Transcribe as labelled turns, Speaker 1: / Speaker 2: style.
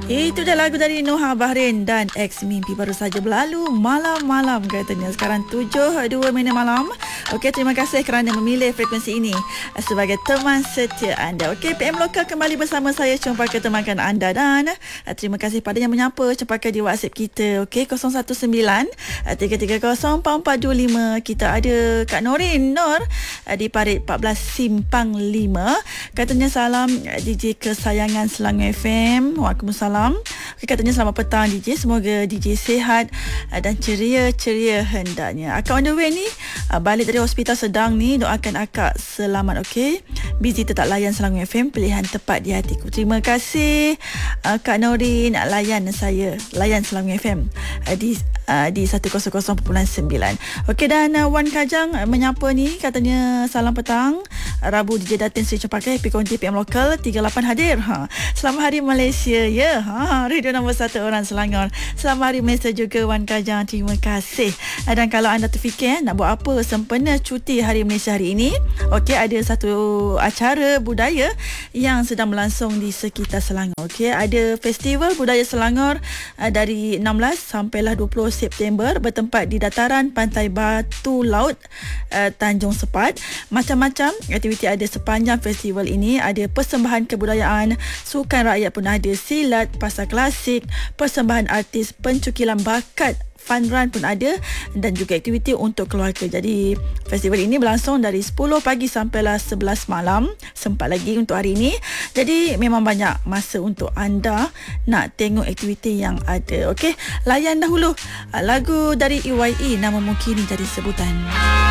Speaker 1: Itu dah lagu dari Noha Bahrain dan X Mimpi baru saja berlalu malam-malam katanya. Sekarang 7.02 malam. Okey, terima kasih kerana memilih frekuensi ini sebagai teman setia anda. Okey, PM Lokal kembali bersama saya Cempaka temankan anda dan terima kasih pada yang menyapa Cempaka di WhatsApp kita. Okey, 019-330-4425. Kita ada Kak Norin Nur di Parit 14 Simpang 5. Katanya salam DJ kesayangan Selangor FM. Waalaikumsalam. Katanya selamat petang DJ, semoga DJ sihat dan ceria-ceria hendaknya. Akak on the way ni balik dari hospital sedang ni, doakan akak selamat. Okey, busy tetap layan Selangor FM, pilihan tepat di hatiku. Terima kasih Kak Norin layan saya, layan Selangor FM di 100.9. Okey, dan Wan Kajang menyapa ni, katanya salam petang Rabu DJ Datin Sri Cempaka Happy Konti PM Lokal 38 hadir. Selamat Hari Malaysia ya. Radio nombor 1 orang Selangor. Selamat Hari Malaysia juga Wan Kajang. Terima kasih. Dan kalau anda terfikir nak buat apa sempena cuti Hari Malaysia hari ini, okey, ada satu acara budaya yang sedang berlangsung di sekitar Selangor. Okey, ada Festival Budaya Selangor dari 16 sampailah 20 September bertempat di dataran Pantai Batu Laut Tanjung Sepat. Macam-macam aktiviti ada sepanjang festival ini. Ada persembahan kebudayaan, sukan rakyat pun ada, silat, pasar klasik, persembahan artis, pencukilan bakat, fun run pun ada dan juga aktiviti untuk keluarga. Jadi festival ini berlangsung dari 10 pagi sampailah 11 malam. Sempat lagi untuk hari ini. Jadi memang banyak masa untuk anda nak tengok aktiviti yang ada. Okey, layan dahulu lagu dari EYE, Nama Mungkini jadi sebutan.